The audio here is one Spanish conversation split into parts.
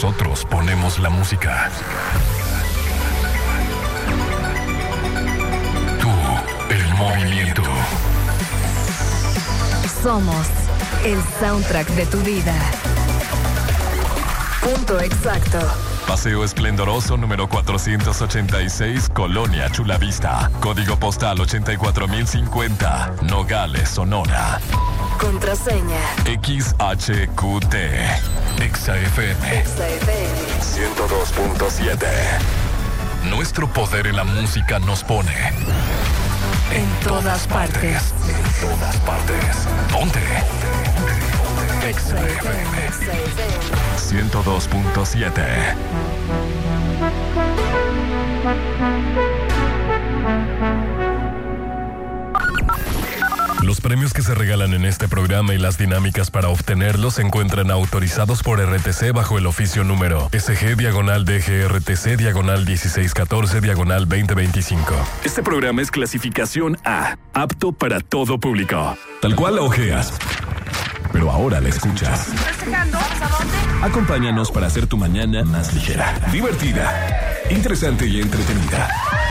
Nosotros ponemos la música. Tú, el movimiento. Somos el soundtrack de tu vida. Punto exacto. Paseo Esplendoroso número 486, Colonia Chulavista. Código postal 84050, Nogales, Sonora. Contraseña XHQT. XFM 102.7. Nuestro poder en la música nos pone en todas partes. En todas partes. Ponte. XFM 102.7. Los premios que se regalan en este programa y las dinámicas para obtenerlos se encuentran autorizados por RTC bajo el oficio número SG-DGRTC-1614-2025. Este programa es clasificación A, apto para todo público. Tal cual la ojeas, pero ahora la escuchas. Acompáñanos para hacer tu mañana más ligera, divertida, interesante y entretenida.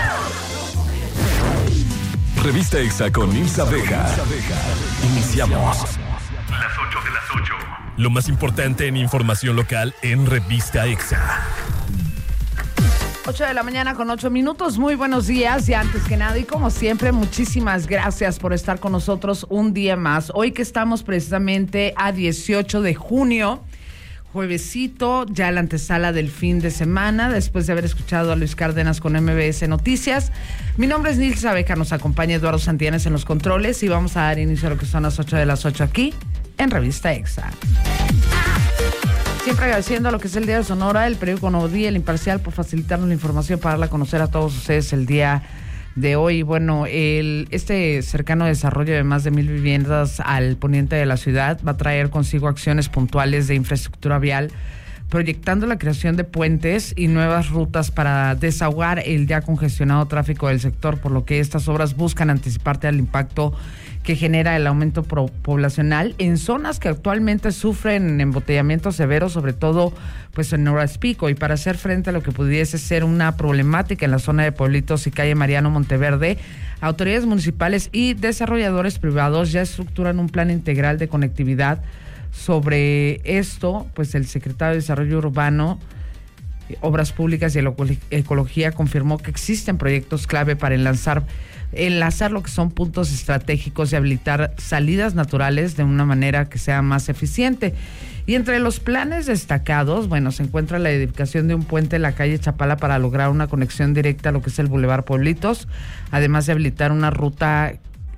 Revista Exa con Nilsa Vega. Iniciamos. Las 8 de las 8. Lo más importante en información local en Revista Exa. 8 de la mañana con 8 minutos. Muy buenos días y antes que nada y como siempre, muchísimas gracias por estar con nosotros un día más. Hoy que estamos precisamente a 18 de junio, juevesito, ya la antesala del fin de semana, después de haber escuchado a Luis Cárdenas con MBS Noticias. Mi nombre es Nilsa Beca, nos acompaña Eduardo Santillanes en los controles y vamos a dar inicio a lo que son las 8 de las 8 aquí en Revista Exa. Siempre agradeciendo a lo que es el Día de Sonora, el periódico Nuevo Día, El Imparcial, por facilitarnos la información para darla a conocer a todos ustedes el día de hoy. Bueno, este cercano desarrollo de más de 1,000 viviendas al poniente de la ciudad va a traer consigo acciones puntuales de infraestructura vial, proyectando la creación de puentes y nuevas rutas para desahogar el ya congestionado tráfico del sector, por lo que estas obras buscan anticiparte al impacto que genera el aumento poblacional en zonas que actualmente sufren embotellamiento severo, sobre todo pues en horas pico, y para hacer frente a lo que pudiese ser una problemática en la zona de Pueblitos y calle Mariano Monteverde, autoridades municipales y desarrolladores privados ya estructuran un plan integral de conectividad. Sobre esto, pues el secretario de Desarrollo Urbano, Obras Públicas y Ecología confirmó que existen proyectos clave para enlazar lo que son puntos estratégicos y habilitar salidas naturales de una manera que sea más eficiente. Y entre los planes destacados, bueno, se encuentra la edificación de un puente en la calle Chapala para lograr una conexión directa a lo que es el Boulevard Pueblitos, además de habilitar una ruta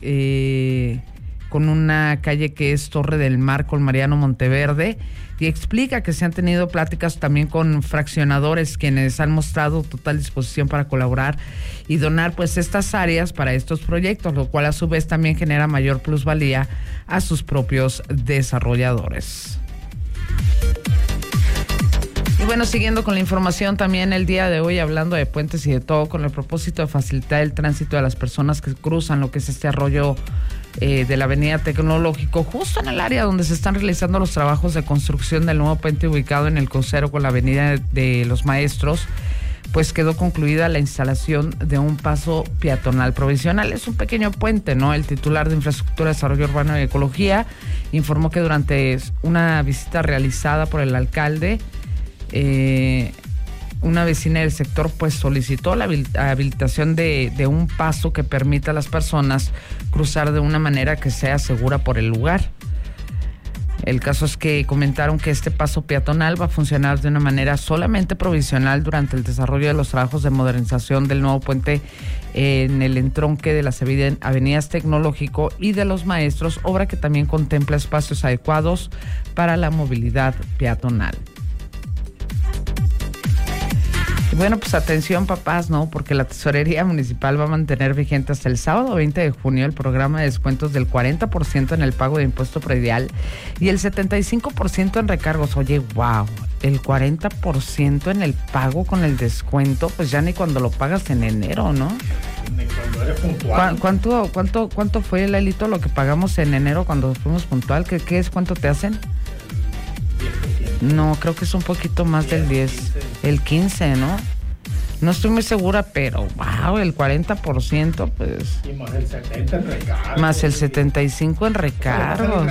con una calle que es Torre del Mar con Mariano Monteverde, y explica que se han tenido pláticas también con fraccionadores quienes han mostrado total disposición para colaborar y donar pues estas áreas para estos proyectos, lo cual a su vez también genera mayor plusvalía a sus propios desarrolladores. Y bueno, siguiendo con la información también el día de hoy, hablando de puentes y de todo, con el propósito de facilitar el tránsito de las personas que cruzan lo que es este arroyo de la avenida Tecnológico, justo en el área donde se están realizando los trabajos de construcción del nuevo puente ubicado en el crucero con la avenida de los Maestros, pues quedó concluida la instalación de un paso peatonal provisional. Es un pequeño puente, ¿no? El titular de Infraestructura, Desarrollo Urbano y Ecología informó que durante una visita realizada por el alcalde, una vecina del sector pues solicitó la habilitación de un paso que permita a las personas cruzar de una manera que sea segura por el lugar. El caso es que comentaron que este paso peatonal va a funcionar de una manera solamente provisional durante el desarrollo de los trabajos de modernización del nuevo puente en el entronque de las avenidas Tecnológico y de los Maestros, obra que también contempla espacios adecuados para la movilidad peatonal. Y bueno, pues atención papás, ¿no? Porque la Tesorería Municipal va a mantener vigente hasta el sábado 20 de junio el programa de descuentos del 40% en el pago de impuesto predial y el 75% en recargos. Oye, wow, el 40% en el pago con el descuento, pues ya ni cuando lo pagas en enero, ¿no? Ni cuando eres puntual. ¿Cuánto fue, Lalito, lo que pagamos en enero cuando fuimos puntual? ¿Qué es? ¿Cuánto te hacen? 10%. No, creo que es un poquito más del 10. El 15, ¿no? No estoy muy segura, pero wow, el 40%, pues. Y más el 70 en recargos. Más el 75 en recargos.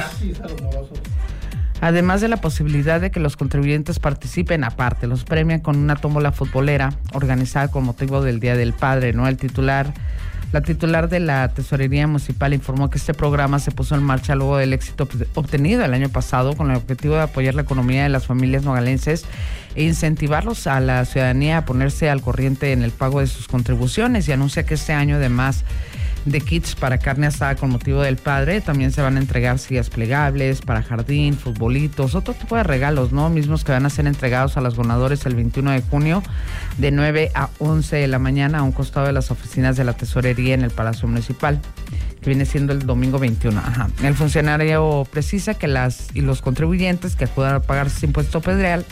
Además de la posibilidad de que los contribuyentes participen, aparte, los premian con una tómbola futbolera organizada con motivo del Día del Padre, ¿no? La titular de la Tesorería Municipal informó que este programa se puso en marcha luego del éxito obtenido el año pasado con el objetivo de apoyar la economía de las familias nogalenses e incentivarlos a la ciudadanía a ponerse al corriente en el pago de sus contribuciones, y anuncia que este año, además de kits para carne asada con motivo del padre, también se van a entregar sillas plegables para jardín, futbolitos, otro tipo de regalos, ¿no? Mismos que van a ser entregados a los donadores el 21 de junio de 9 a 11 de la mañana a un costado de las oficinas de la Tesorería en el Palacio Municipal, que viene siendo el domingo 21. El funcionario precisa que los contribuyentes que acudan a pagar ese impuesto predial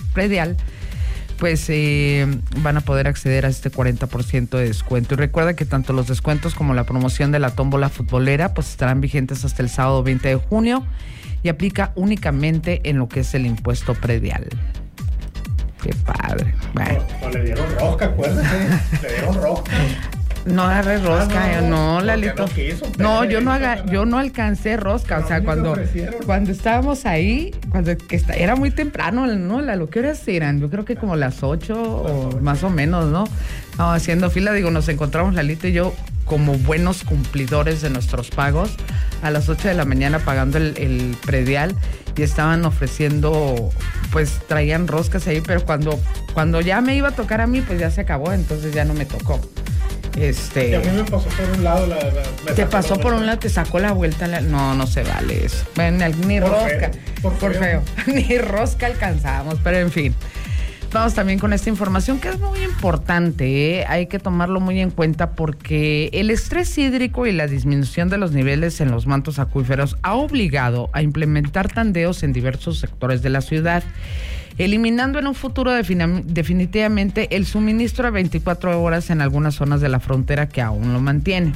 pues van a poder acceder a este 40% de descuento. Y recuerda que tanto los descuentos como la promoción de la tómbola futbolera pues estarán vigentes hasta el sábado 20 de junio y aplica únicamente en lo que es el impuesto predial. Qué padre. Bueno. No, le dieron rosca, acuérdate. Le dieron rosca. No agarré rosca, no, Lalito. No, yo no alcancé rosca, pero o sea, cuando estábamos ahí, era muy temprano, ¿no? Lalo, ¿qué horas eran? Yo creo que como las 8 o más o menos, ¿no? Estábamos haciendo fila, nos encontramos Lalito y yo como buenos cumplidores de nuestros pagos a las 8 de la mañana pagando el predial, y estaban ofreciendo, pues traían roscas ahí, pero cuando ya me iba a tocar a mí, pues ya se acabó, entonces ya no me tocó. Y a mí me pasó por un lado te pasó por un lado, te sacó la vuelta. No se vale eso. Bueno, ni rosca. Por feo. Ni rosca alcanzamos, pero en fin. Vamos también con esta información que es muy importante, ¿eh? Hay que tomarlo muy en cuenta porque el estrés hídrico y la disminución de los niveles en los mantos acuíferos ha obligado a implementar tandeos en diversos sectores de la ciudad, eliminando en un futuro definitivamente el suministro de 24 horas en algunas zonas de la frontera que aún lo mantiene.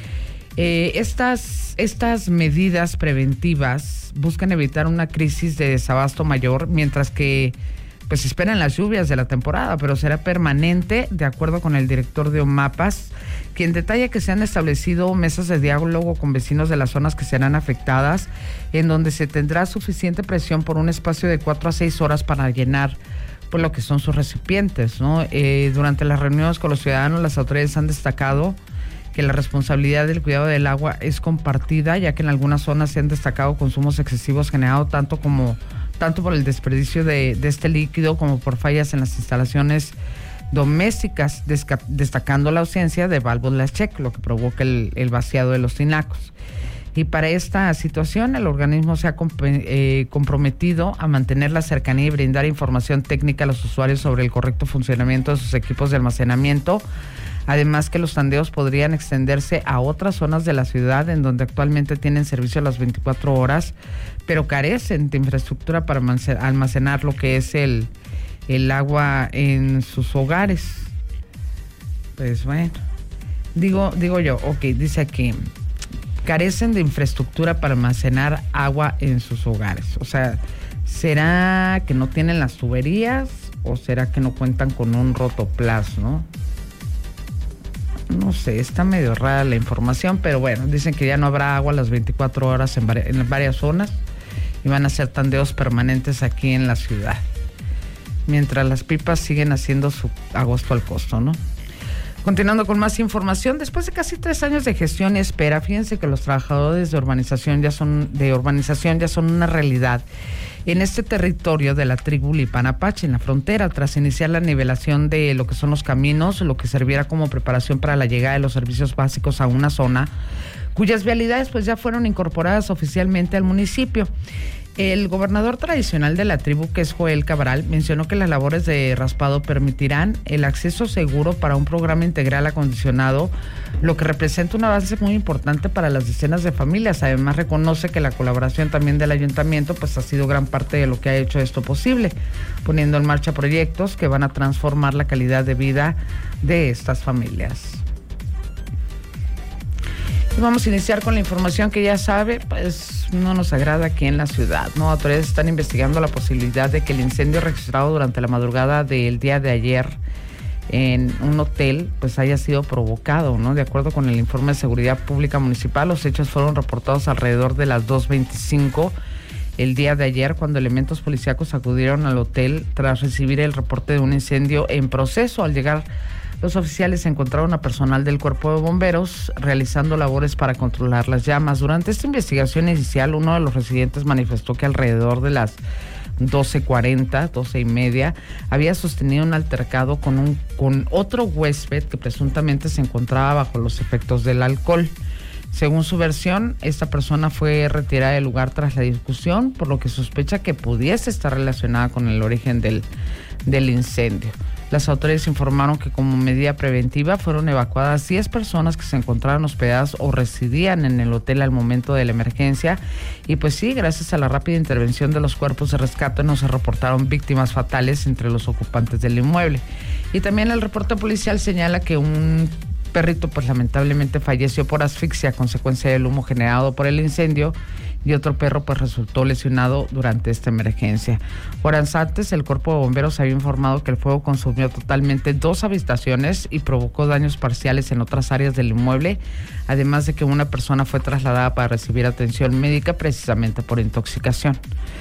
Estas medidas preventivas buscan evitar una crisis de desabasto mayor, mientras que pues esperan las lluvias de la temporada, pero será permanente, de acuerdo con el director de OMAPAS, quien detalla que se han establecido mesas de diálogo con vecinos de las zonas que serán afectadas, en donde se tendrá suficiente presión por un espacio de 4 a 6 horas para llenar pues lo que son sus recipientes, ¿no? Durante las reuniones con los ciudadanos, las autoridades han destacado que la responsabilidad del cuidado del agua es compartida, ya que en algunas zonas se han destacado consumos excesivos generados tanto por el desperdicio de este líquido como por fallas en las instalaciones domésticas, destacando la ausencia de válvulas check, lo que provoca el vaciado de los tinacos. Y para esta situación, el organismo se ha comprometido a mantener la cercanía y brindar información técnica a los usuarios sobre el correcto funcionamiento de sus equipos de almacenamiento. Además que los tandeos podrían extenderse a otras zonas de la ciudad en donde actualmente tienen servicio a las 24 horas, pero carecen de infraestructura para almacenar lo que es el agua en sus hogares. Pues bueno, digo yo, dice aquí, carecen de infraestructura para almacenar agua en sus hogares. O sea, ¿será que no tienen las tuberías o será que no cuentan con un rotoplas, no? No sé, está medio rara la información, pero bueno, dicen que ya no habrá agua las 24 horas en varias zonas y van a ser tandeos permanentes aquí en la ciudad, mientras las pipas siguen haciendo su agosto al costo, ¿no? Continuando con más información, después de casi 3 años de gestión y espera, fíjense que los trabajadores de urbanización ya son una realidad en este territorio de la tribu Lipan-Apache, en la frontera, tras iniciar la nivelación de lo que son los caminos, lo que servirá como preparación para la llegada de los servicios básicos a una zona cuyas vialidades pues ya fueron incorporadas oficialmente al municipio. El gobernador tradicional de la tribu, que es Joel Cabral, mencionó que las labores de raspado permitirán el acceso seguro para un programa integral acondicionado, lo que representa un avance muy importante para las decenas de familias. Además, reconoce que la colaboración también del ayuntamiento pues ha sido gran parte de lo que ha hecho esto posible, poniendo en marcha proyectos que van a transformar la calidad de vida de estas familias. Vamos a iniciar con la información que ya sabe, pues no nos agrada aquí en la ciudad, ¿no? Autoridades están investigando la posibilidad de que el incendio registrado durante la madrugada del día de ayer en un hotel, pues haya sido provocado, ¿no? De acuerdo con el informe de Seguridad Pública Municipal, los hechos fueron reportados alrededor de las 2:25 el día de ayer, cuando elementos policíacos acudieron al hotel tras recibir el reporte de un incendio en proceso. Al llegar, los oficiales encontraron a personal del Cuerpo de Bomberos realizando labores para controlar las llamas. Durante esta investigación inicial, uno de los residentes manifestó que alrededor de las 12:40, 12:30, había sostenido un altercado con otro huésped que presuntamente se encontraba bajo los efectos del alcohol. Según su versión, esta persona fue retirada del lugar tras la discusión, por lo que sospecha que pudiese estar relacionada con el origen del incendio. Las autoridades informaron que como medida preventiva fueron evacuadas 10 personas que se encontraban hospedadas o residían en el hotel al momento de la emergencia. Y pues sí, gracias a la rápida intervención de los cuerpos de rescate no se reportaron víctimas fatales entre los ocupantes del inmueble. Y también el reporte policial señala que un perrito pues lamentablemente falleció por asfixia a consecuencia del humo generado por el incendio, y otro perro pues resultó lesionado durante esta emergencia. Horas antes, el Cuerpo de Bomberos había informado que el fuego consumió totalmente 2 habitaciones y provocó daños parciales en otras áreas del inmueble, además de que una persona fue trasladada para recibir atención médica precisamente por intoxicación.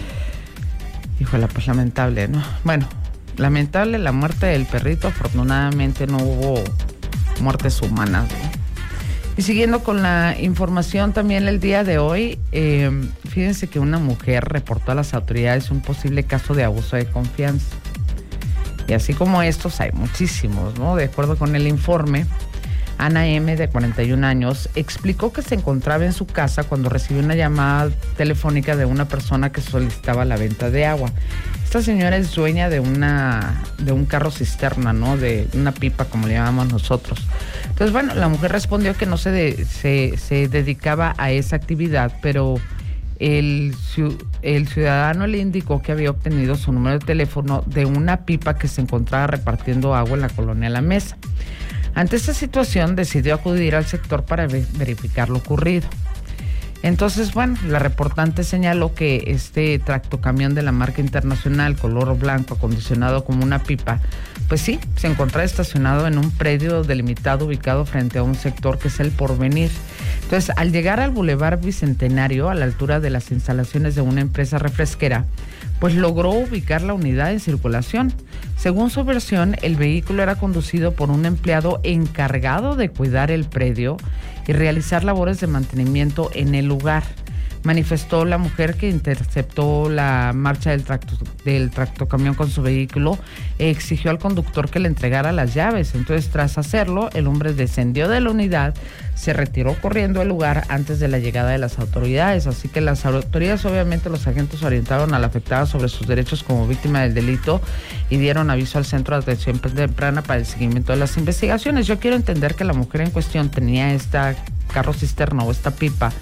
Híjole, pues lamentable, ¿no? Bueno, lamentable la muerte del perrito. Afortunadamente no hubo muertes humanas, ¿no? Y siguiendo con la información también el día de hoy, fíjense que una mujer reportó a las autoridades un posible caso de abuso de confianza. Y así como estos hay muchísimos, ¿no? De acuerdo con el informe, Ana M., de 41 años, explicó que se encontraba en su casa cuando recibió una llamada telefónica de una persona que solicitaba la venta de agua. Esta señora es dueña de un carro cisterna, ¿no? De una pipa, como le llamamos nosotros. Entonces, bueno, la mujer respondió que no se dedicaba a esa actividad, pero el ciudadano le indicó que había obtenido su número de teléfono de una pipa que se encontraba repartiendo agua en la colonia La Mesa. Ante esta situación, decidió acudir al sector para verificar lo ocurrido. Entonces, bueno, la reportante señaló que este tractocamión de la marca internacional, color blanco, acondicionado como una pipa, pues sí, se encontraba estacionado en un predio delimitado ubicado frente a un sector que es el Porvenir. Entonces, al llegar al Boulevard Bicentenario, a la altura de las instalaciones de una empresa refresquera, pues logró ubicar la unidad en circulación. Según su versión, el vehículo era conducido por un empleado encargado de cuidar el predio y realizar labores de mantenimiento en el lugar. Manifestó la mujer que interceptó la marcha del tractocamión con su vehículo e exigió al conductor que le entregara las llaves. Entonces, tras hacerlo, el hombre descendió de la unidad, se retiró corriendo del lugar antes de la llegada de las autoridades. Así que las autoridades, obviamente, los agentes orientaron a la afectada sobre sus derechos como víctima del delito y dieron aviso al Centro de Atención Temprana para el seguimiento de las investigaciones. Yo quiero entender que la mujer en cuestión tenía esta carro cisterna o esta pipa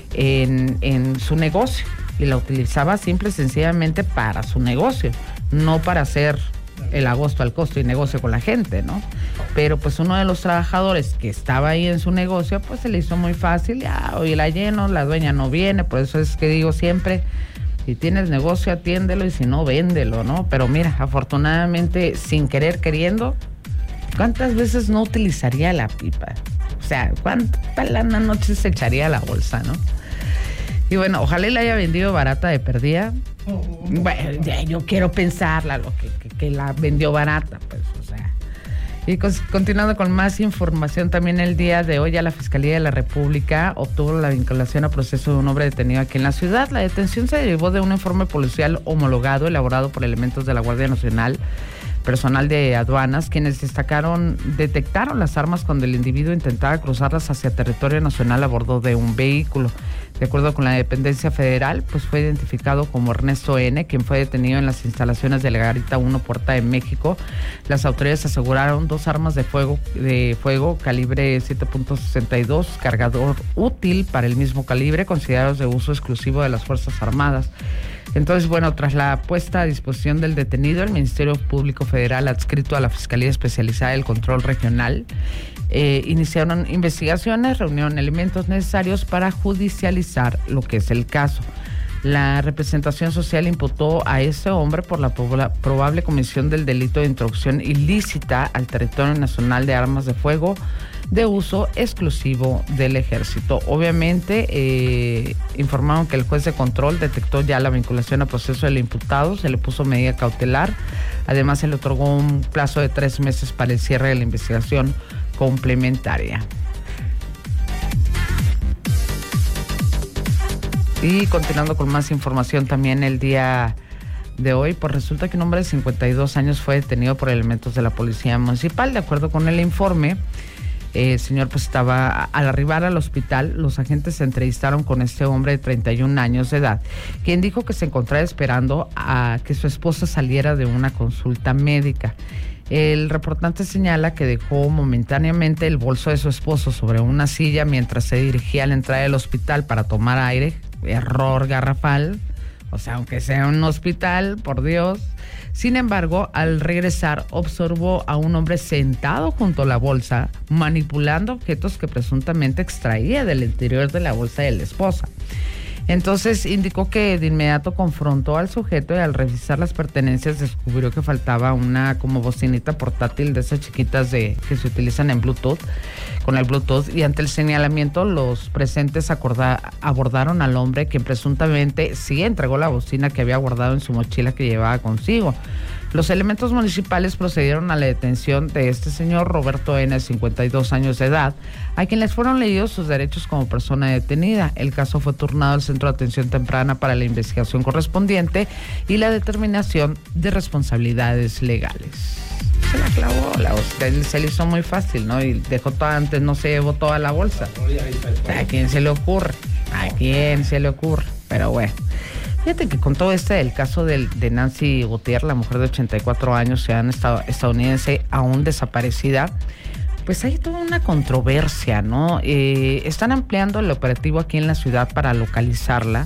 en su negocio y la utilizaba simple y sencillamente para su negocio, no para hacer el agosto al costo y negocio con la gente, ¿no? Pero pues uno de los trabajadores que estaba ahí en su negocio, pues se le hizo muy fácil, ya, hoy la lleno, la dueña no viene. Por eso es que digo siempre, si tienes negocio atiéndelo y si no, véndelo, ¿no? Pero mira, afortunadamente, sin querer queriendo, ¿cuántas veces no utilizaría la pipa? O sea, ¿cuánta lana noche se echaría a la bolsa, no? Y bueno, ojalá la haya vendido barata de perdida. Bueno, ya, yo quiero pensarla, lo que la vendió barata, pues, o sea. Y continuando con más información, también el día de hoy ya la Fiscalía de la República obtuvo la vinculación a proceso de un hombre detenido aquí en la ciudad. La detención se derivó de un informe policial homologado elaborado por elementos de la Guardia Nacional, personal de aduanas, quienes detectaron las armas cuando el individuo intentaba cruzarlas hacia territorio nacional a bordo de un vehículo. De acuerdo con la dependencia federal, pues fue identificado como Ernesto N., quien fue detenido en las instalaciones de la Garita 1 Puerta de México. Las autoridades aseguraron 2 armas de fuego calibre 7.62, cargador útil para el mismo calibre, considerados de uso exclusivo de las Fuerzas Armadas. Entonces, bueno, tras la puesta a disposición del detenido, el Ministerio Público Federal, adscrito a la Fiscalía Especializada del Control Regional, iniciaron investigaciones, reunieron elementos necesarios para judicializar lo que es el caso. La representación social imputó a ese hombre por la probable comisión del delito de introducción ilícita al territorio nacional de armas de fuego de uso exclusivo del ejército. Obviamente, informaron que el juez de control detectó ya la vinculación a proceso del imputado, se le puso medida cautelar, además se le otorgó un plazo de 3 meses para el cierre de la investigación complementaria. Y continuando con más información también el día de hoy, pues resulta que un hombre de 52 años fue detenido por elementos de la policía municipal. De acuerdo con el informe, el señor pues estaba, al arribar al hospital, los agentes se entrevistaron con este hombre de 31 años de edad, quien dijo que se encontraba esperando a que su esposa saliera de una consulta médica. El reportante señala que dejó momentáneamente el bolso de su esposo sobre una silla mientras se dirigía a la entrada del hospital para tomar aire. Error garrafal, o sea, aunque sea un hospital, por Dios. Sin embargo, al regresar, observó a un hombre sentado junto a la bolsa, manipulando objetos que presuntamente extraía del interior de la bolsa de la esposa. Entonces indicó que de inmediato confrontó al sujeto y al revisar las pertenencias descubrió que faltaba una como bocinita portátil de esas chiquitas que se utilizan en Bluetooth, con el Bluetooth, y ante el señalamiento los presentes abordaron al hombre, quien presuntamente sí entregó la bocina que había guardado en su mochila que llevaba consigo. Los elementos municipales procedieron a la detención de este señor Roberto N., 52 años de edad, a quien les fueron leídos sus derechos como persona detenida. El caso fue turnado al Centro de Atención Temprana para la investigación correspondiente y la determinación de responsabilidades legales. Se la clavó, se le hizo muy fácil, ¿no? Y dejó toda, antes no se llevó toda la bolsa. ¿A quién se le ocurre? ¿A quién se le ocurre? Pero bueno. Fíjate que con todo del caso de Nancy Gutiérrez, la mujer de 84 años, ciudadana estadounidense aún desaparecida, pues hay toda una controversia, ¿no? Están ampliando el operativo aquí en la ciudad para localizarla,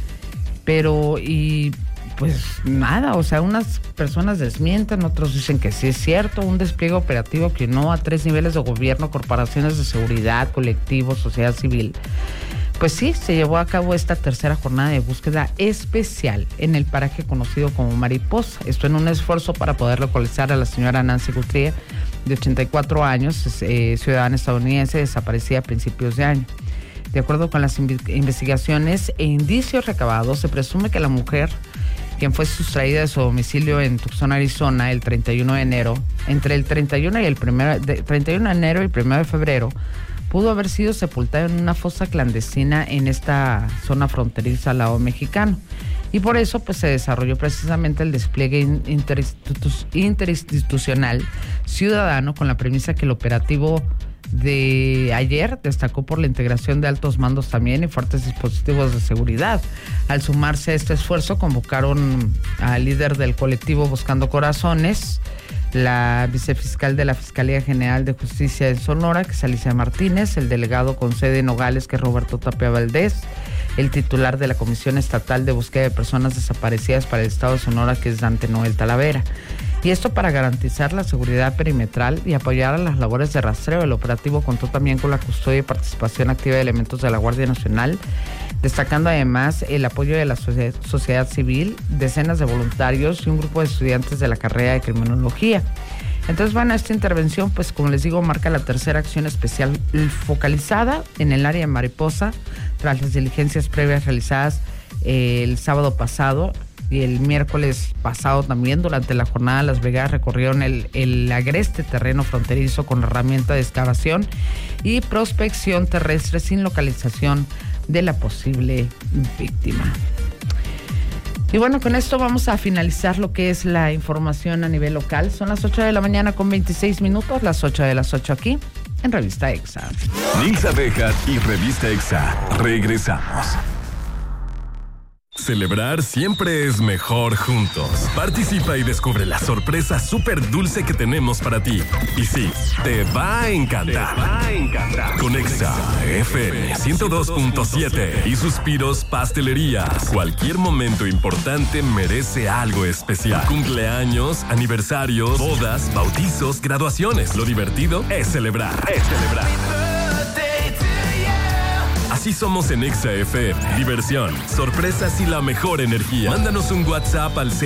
pero pues nada, o sea, unas personas desmienten, otros dicen que sí es cierto, un despliegue operativo que no a 3 niveles de gobierno, corporaciones de seguridad, colectivos, sociedad civil. Pues sí, se llevó a cabo esta tercera jornada de búsqueda especial en el paraje conocido como Mariposa. Esto en un esfuerzo para poder localizar a la señora Nancy Gutiérrez, de 84 años, ciudadana estadounidense, desaparecida a principios de año. De acuerdo con las investigaciones e indicios recabados, se presume que la mujer, quien fue sustraída de su domicilio en Tucson, Arizona, el 31 de enero, entre el 31 de enero y el 1 de febrero, pudo haber sido sepultada en una fosa clandestina en esta zona fronteriza al lado mexicano. Y por eso pues se desarrolló precisamente el despliegue interinstitucional ciudadano, con la premisa que el operativo de ayer destacó por la integración de altos mandos también y fuertes dispositivos de seguridad. Al sumarse a este esfuerzo, convocaron al líder del colectivo Buscando Corazones, la vicefiscal de la Fiscalía General de Justicia de Sonora, que es Alicia Martínez, el delegado con sede en Nogales, que es Roberto Tapia Valdés, el titular de la Comisión Estatal de Búsqueda de Personas Desaparecidas para el Estado de Sonora, que es Dante Noel Talavera. Y esto para garantizar la seguridad perimetral y apoyar a las labores de rastreo. El operativo contó también con la custodia y participación activa de elementos de la Guardia Nacional, destacando además el apoyo de la sociedad civil, decenas de voluntarios y un grupo de estudiantes de la carrera de criminología. Entonces, bueno, esta intervención, pues como les digo, marca la tercera acción especial focalizada en el área de Mariposa, tras las diligencias previas realizadas el sábado pasado y el miércoles pasado también. Durante la jornada, las brigadas recorrieron el agreste terreno fronterizo con herramienta de excavación y prospección terrestre sin localización de la posible víctima. Y bueno, con esto vamos a finalizar lo que es la información a nivel local. Son las 8 de la mañana con 26 minutos, las 8 de las 8 aquí en Revista EXA. Nilsa Abejas y Revista EXA. Regresamos. Celebrar siempre es mejor juntos. Participa y descubre la sorpresa súper dulce que tenemos para ti. Y sí, te va a encantar. Con Exa FM 102.7 y Suspiros Pastelerías. Cualquier momento importante merece algo especial. Cumpleaños, aniversarios, bodas, bautizos, graduaciones. Lo divertido es celebrar. Así somos en Exa FM. Diversión, sorpresas y la mejor energía. Mándanos un WhatsApp al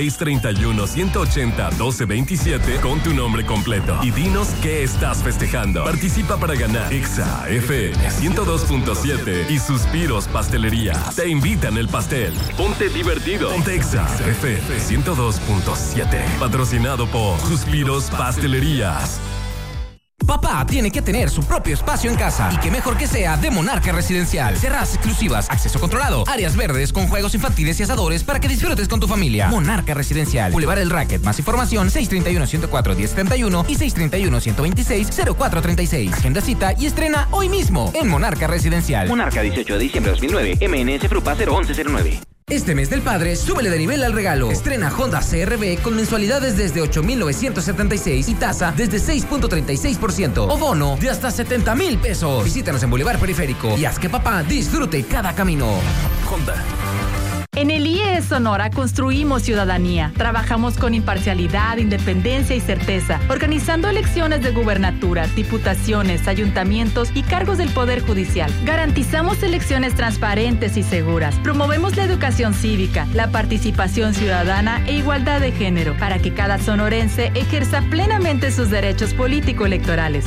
631-180-1227 con tu nombre completo y dinos qué estás festejando. Participa para ganar. Exa FM 102.7 y Suspiros Pastelería. Te invitan el pastel. Ponte divertido. Ponte Exa FM 102.7. Patrocinado por Suspiros Pastelerías. Papá tiene que tener su propio espacio en casa y que mejor que sea de Monarca Residencial. Terrazas exclusivas, acceso controlado, áreas verdes con juegos infantiles y asadores para que disfrutes con tu familia. Monarca Residencial, Boulevard El Racket. Más información 631-104-1071 y 631-126-0436. Agenda cita y estrena hoy mismo en Monarca Residencial. Monarca, 18 de diciembre de 2009. MNS Frupa 01109. Este mes del padre, súbele de nivel al regalo. Estrena Honda CR-V con mensualidades desde 8,976 y tasa desde 6.36% o bono de hasta 70,000 pesos. Visítanos en Boulevard Periférico y haz que papá disfrute cada camino. Honda. En el IES Sonora construimos ciudadanía. Trabajamos con imparcialidad, independencia y certeza, organizando elecciones de gubernaturas, diputaciones, ayuntamientos y cargos del Poder Judicial. Garantizamos elecciones transparentes y seguras. Promovemos la educación cívica, la participación ciudadana e igualdad de género, para que cada sonorense ejerza plenamente sus derechos político-electorales.